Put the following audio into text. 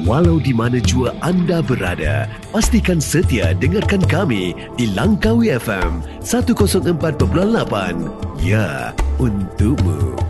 Walau di mana jua anda berada, pastikan setia dengarkan kami di Langkawi FM 104.8. Ya, untukmu.